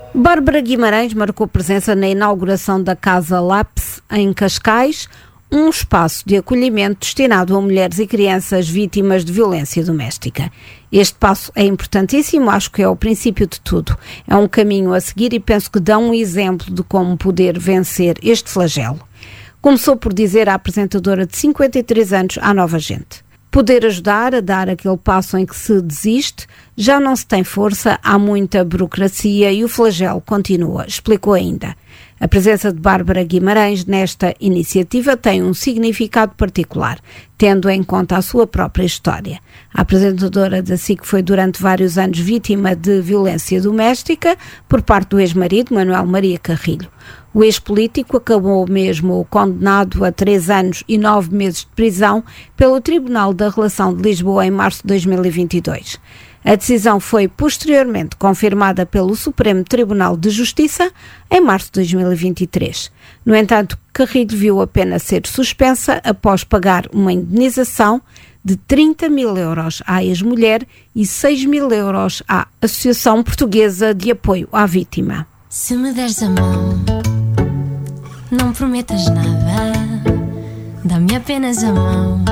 Bárbara Guimarães marcou presença na inauguração da Casa Lápis, em Cascais, um espaço de acolhimento destinado a mulheres e crianças vítimas de violência doméstica. Este passo é importantíssimo, acho que é o princípio de tudo. É um caminho a seguir e penso que dá um exemplo de como poder vencer este flagelo. Começou por dizer a apresentadora de 53 anos à nova gente: poder ajudar a dar aquele passo em que se desiste, já não se tem força, há muita burocracia e o flagelo continua, explicou ainda. A presença de Bárbara Guimarães nesta iniciativa tem um significado particular, tendo em conta a sua própria história. A apresentadora da SIC foi durante vários anos vítima de violência doméstica por parte do ex-marido, Manuel Maria Carrilho. O ex-político acabou mesmo condenado a 3 anos e 9 meses de prisão pelo Tribunal da Relação de Lisboa em março de 2022. A decisão foi posteriormente confirmada pelo Supremo Tribunal de Justiça em março de 2023. No entanto, Carrilho viu a pena ser suspensa após pagar uma indenização de 30 mil euros à ex-mulher e 6 mil euros à Associação Portuguesa de Apoio à Vítima. Se me deres a mão, não prometas nada, dá-me apenas a mão.